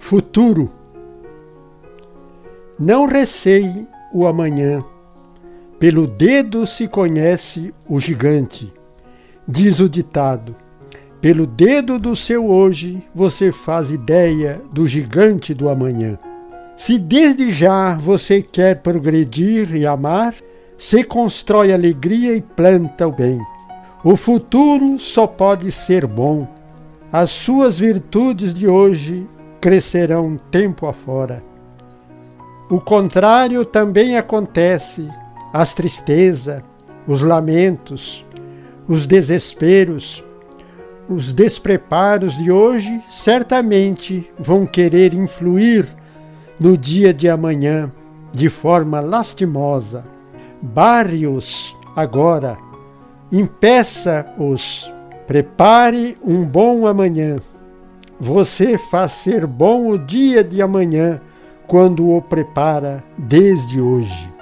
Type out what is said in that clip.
Futuro. Não receie o amanhã, pelo dedo se conhece o gigante. Diz o ditado: pelo dedo do seu hoje você faz ideia do gigante do amanhã. Se desde já você quer progredir e amar, se constrói alegria e planta o bem. O futuro só pode ser bom. As suas virtudes de hoje crescerão tempo afora. O contrário também acontece: as tristezas, os lamentos, os desesperos, os despreparos de hoje certamente vão querer influir no dia de amanhã de forma lastimosa. Barre-os agora, impeça-os, prepare um bom amanhã. Você faz ser bom o dia de amanhã quando o prepara desde hoje.